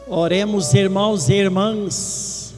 Oremos, irmãos e irmãs.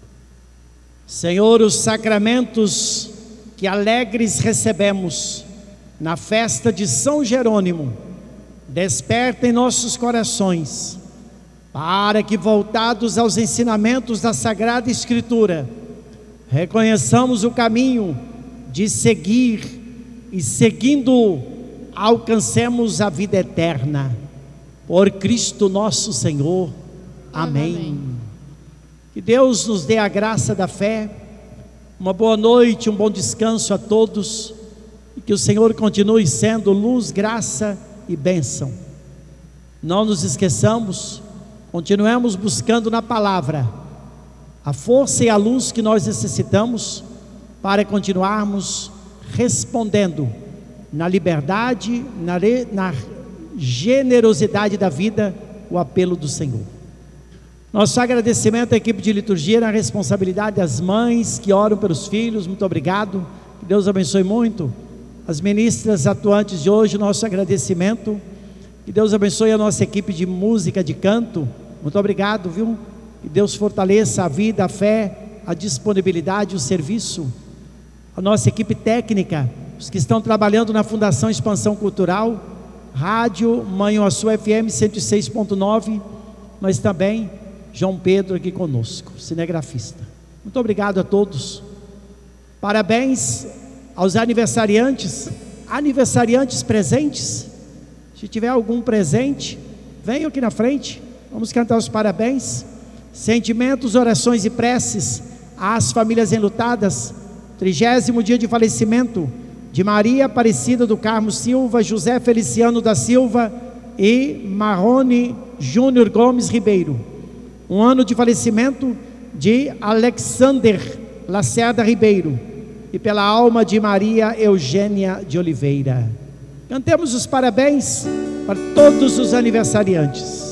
Senhor, os sacramentos que alegres recebemos na festa de São Jerônimo, desperta em nossos corações, para que, voltados aos ensinamentos da Sagrada Escritura, reconheçamos o caminho de seguir e, seguindo, alcancemos a vida eterna. Por Cristo nosso Senhor. Amém. Amém. Que Deus nos dê a graça da fé. Uma boa noite, um bom descanso a todos. E que o Senhor continue sendo luz, graça e bênção. Não nos esqueçamos, continuemos buscando na palavra a força e a luz que nós necessitamos para continuarmos respondendo na liberdade, na generosidade da vida, o apelo do Senhor. Nosso agradecimento à equipe de liturgia, na responsabilidade das mães que oram pelos filhos, muito obrigado, que Deus abençoe muito. As ministras atuantes de hoje, nosso agradecimento, que Deus abençoe a nossa equipe de música, de canto, muito obrigado, viu? Que Deus fortaleça a vida, a fé, a disponibilidade, o serviço. A nossa equipe técnica, os que estão trabalhando na Fundação Expansão Cultural, Rádio Manhuaçu FM 106.9, mas também João Pedro aqui conosco, cinegrafista. Muito obrigado a todos. Parabéns aos aniversariantes presentes. Se tiver algum presente, venham aqui na frente, vamos cantar os parabéns. Sentimentos, orações e preces às famílias enlutadas. 30º dia de falecimento de Maria Aparecida do Carmo Silva, José Feliciano da Silva e Marrone Júnior Gomes Ribeiro. Um ano de falecimento de Alexander Lacerda Ribeiro. E pela alma de Maria Eugênia de Oliveira. Cantemos os parabéns para todos os aniversariantes.